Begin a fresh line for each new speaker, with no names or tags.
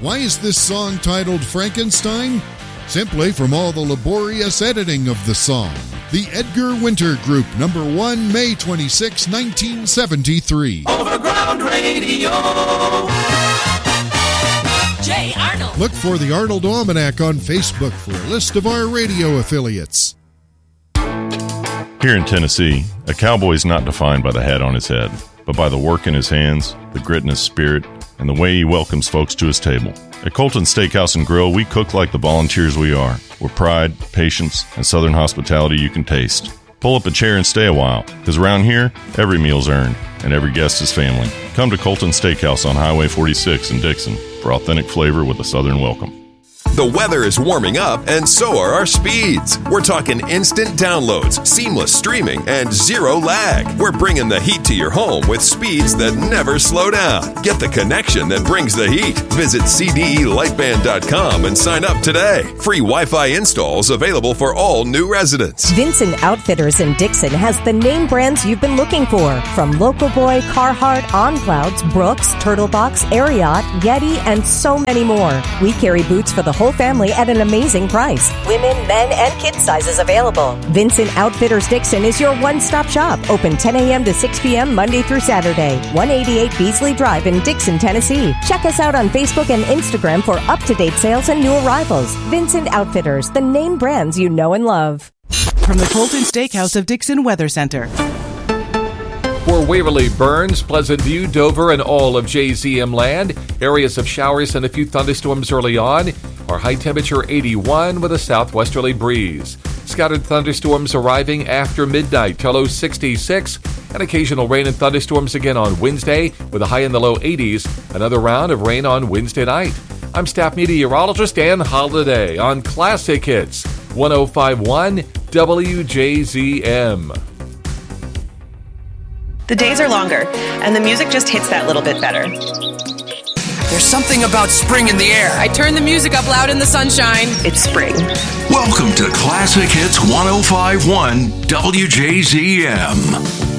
Why is this song titled Frankenstein? Simply from all the laborious editing of the song. The Edgar Winter Group, number 1, May 26, 1973.
Overground Radio. Jay Arnold.
Look for the Arnold Almanac on Facebook for a list of our radio affiliates.
Here in Tennessee, a cowboy is not defined by the hat on his head, but by the work in his hands, the grit in his spirit, and the way he welcomes folks to his table. At Colton Steakhouse and Grill, we cook like the volunteers we are, with pride, patience, and southern hospitality you can taste. Pull up a chair and stay a while, because around here, every meal's earned, and every guest is family. Come to Colton Steakhouse on Highway 46 in Dixon for authentic flavor with a southern welcome.
The weather is warming up, and so are our speeds. We're talking instant downloads, seamless streaming, and zero lag. We're bringing the heat to your home with speeds that never slow down. Get the connection that brings the heat. Visit CDElightband.com and sign up today. Free Wi-Fi installs available for all new residents.
Vincent Outfitters in Dixon has the name brands you've been looking for, from Local Boy, Carhartt, On Clouds, Brooks, Turtlebox, Ariat, Yeti, and so many more. We carry boots for the whole family at an amazing price. Women, men, and kids sizes available. Vincent Outfitters Dixon is your one-stop shop. Open 10 a.m. to 6 p.m. Monday through Saturday. 188 Beasley Drive in Dixon, Tennessee. Check us out on Facebook and Instagram for up-to-date sales and new arrivals. Vincent Outfitters, the name brands you know and love.
From the Colton Steakhouse of Dixon Weather Center.
For Waverly, Burns, Pleasant View, Dover, and all of JZM land, areas of showers and a few thunderstorms early on. Our high temperature 81 with a southwesterly breeze. Scattered thunderstorms arriving after midnight till low 66. And occasional rain and thunderstorms again on Wednesday with a high in the low 80s. Another round of rain on Wednesday night. I'm staff meteorologist Dan Holliday on Classic Hits 105.1 WJZM.
The days are longer, and the music just hits that little bit better.
There's something about spring in the air.
I turn the music up loud in the sunshine.
It's spring.
Welcome to Classic Hits 105.1 WJZM.